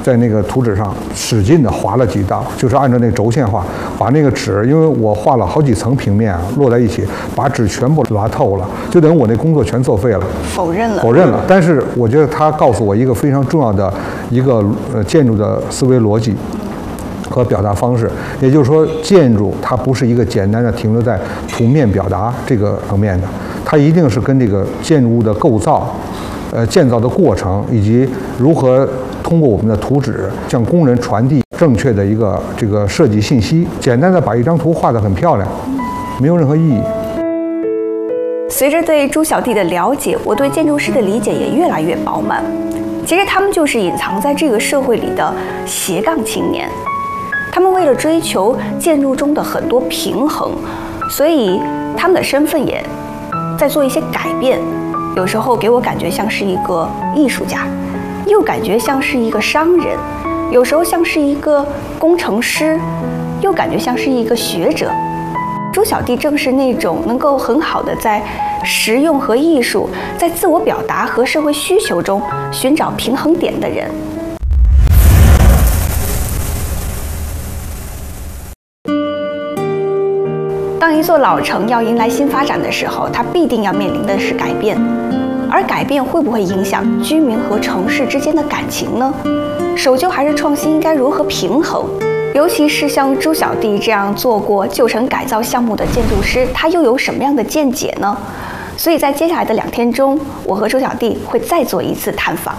在那个图纸上使劲的划了几道，就是按照那个轴线画，把那个纸，因为我画了好几层平面啊，摞在一起，把纸全部拉透了，就等于我那工作全作废了， 否认了。 但是我觉得他告诉我一个非常重要的一个建筑的思维逻辑和表达方式，也就是说，建筑它不是一个简单的停留在图面表达这个层面的，它一定是跟这个建筑物的构造、建造的过程，以及如何通过我们的图纸向工人传递正确的一个这个设计信息。简单的把一张图画得很漂亮，没有任何意义。 随着对朱小弟的了解，我对建筑师的理解也越来越饱满。其实他们就是隐藏在这个社会里的斜杠青年。他们为了追求建筑中的很多平衡，所以他们的身份也在做一些改变。有时候给我感觉像是一个艺术家，又感觉像是一个商人；有时候像是一个工程师，又感觉像是一个学者。朱小弟正是那种能够很好的在实用和艺术、在自我表达和社会需求中寻找平衡点的人。当一座老城要迎来新发展的时候，它必定要面临的是改变，而改变会不会影响居民和城市之间的感情呢？守旧还是创新应该如何平衡？尤其是像朱小弟这样做过旧城改造项目的建筑师，他又有什么样的见解呢？所以在接下来的2天中，我和朱小弟会再做一次探访。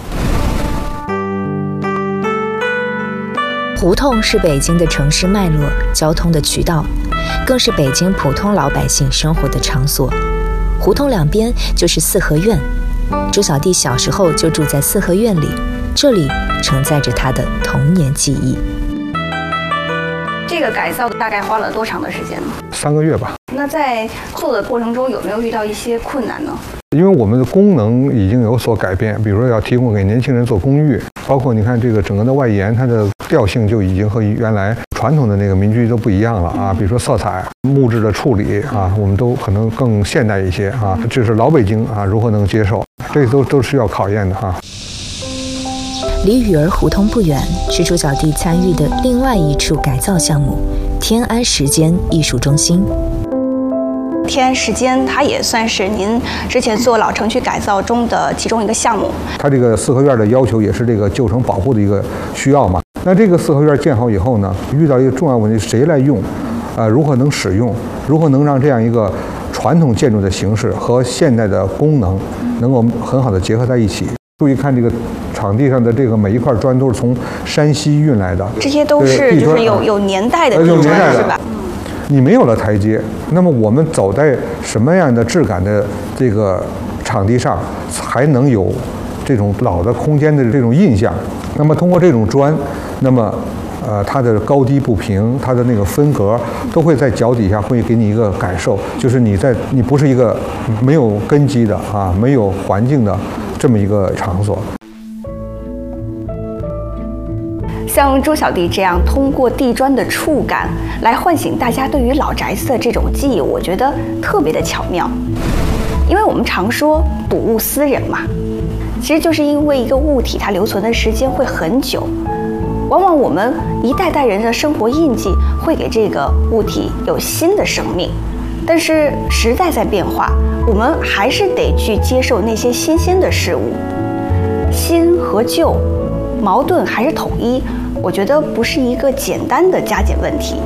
胡同是北京的城市脉络、交通的渠道，更是北京普通老百姓生活的场所。胡同两边就是四合院，朱小弟小时候就住在四合院里，这里承载着他的童年记忆。 这个改造大概花了多长的时间呢 ？3个月吧。 那在做的过程中有没有遇到一些困难呢？ 因为我们的功能已经有所改变，比如说要提供给年轻人做公寓，包括你看这个整个的外延，它的调性就已经和原来传统的那个民居都不一样了啊。比如说色彩、木质的处理啊，我们都可能更现代一些啊。这是老北京啊如何能接受，这都是要考验的哈。 离雨儿胡同不远，是朱小弟参与的另外一处改造项目——天安时间艺术中心。 天安时间，它也算是您之前做老城区改造中的其中一个项目。 它这个四合院的要求也是这个旧城保护的一个需要嘛。那这个四合院建好以后呢，遇到一个重要问题，谁来用？如何能使用？如何能让这样一个传统建筑的形式和现代的功能能够很好的结合在一起？注意看这个场地上的这个每一块砖都是从山西运来的， 这些都是就是有年代的地砖是吧？ 你没有了台阶，那么我们走在什么样的质感的这个场地上，还能有这种老的空间的这种印象？那么通过这种砖，那么它的高低不平，它的那个分隔，都会在脚底下会给你一个感受，就是你不是一个没有根基的啊，没有环境的这么一个场所。 像朱小弟这样通过地砖的触感来唤醒大家对于老宅子的这种记忆，我觉得特别的巧妙。因为我们常说睹物思人嘛，其实就是因为一个物体它留存的时间会很久，往往我们一代代人的生活印记会给这个物体有新的生命。但是时代在变化，我们还是得去接受那些新鲜的事物。新和旧，矛盾还是统一，我觉得不是一个简单的加减问题。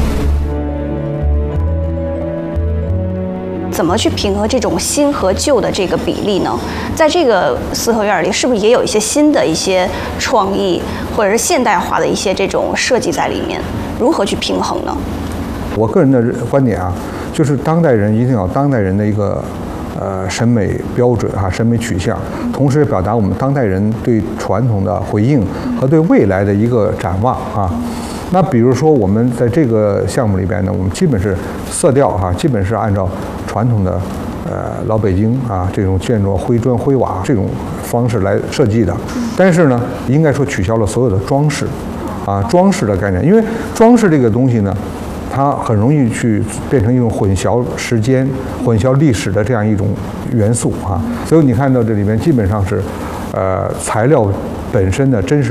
怎么去平衡这种新和旧的这个比例呢？在这个四合院里，是不是也有一些新的一些创意，或者是现代化的一些这种设计在里面？如何去平衡呢？ 我个人的观点啊，就是当代人一定要当代人的一个审美标准啊，审美取向，同时表达我们当代人对传统的回应和对未来的一个展望啊。那比如说我们在这个项目里边呢，我们基本是色调哈，基本是按照传统的老北京啊这种建筑灰砖灰瓦这种方式来设计的，但是呢，应该说取消了所有的装饰啊，装饰的概念，因为装饰这个东西呢，它很容易去变成一种混淆时间、混淆历史的这样一种元素啊，所以你看到这里面基本上是材料本身的真实